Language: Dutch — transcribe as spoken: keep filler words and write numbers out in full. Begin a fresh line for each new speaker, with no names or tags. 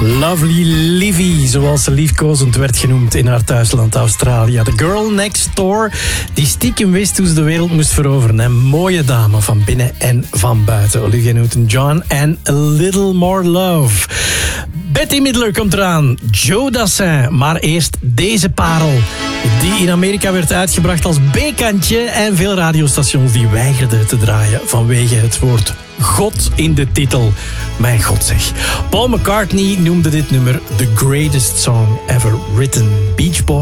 Lovely Livy, zoals ze liefkozend werd genoemd in haar thuisland Australië. The girl next door, die stiekem wist hoe ze de wereld moest veroveren. Een mooie dame van binnen en van buiten. Olivia Newton-John en A Little More Love. Bette Midler komt eraan, Joe Dassin. Maar eerst deze parel, die in Amerika werd uitgebracht als B-kantje en veel radiostations die weigerden te draaien vanwege het woord God in de titel. Mijn God zeg. Paul McCartney noemde dit nummer The Greatest Song Ever Written. Beach Boys.